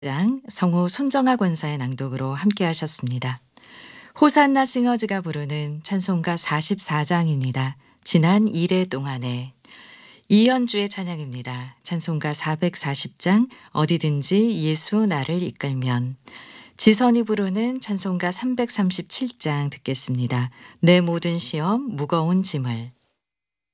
장 성우 손정아 권사의 낭독으로 함께 하셨습니다. 호산나 싱어즈가 부르는 찬송가 44장입니다. 지난 1회 동안에 이연주의 찬양입니다. 찬송가 440장 어디든지 예수 나를 이끌면, 지선이 부르는 찬송가 337장 듣겠습니다. 내 모든 시험 무거운 짐을.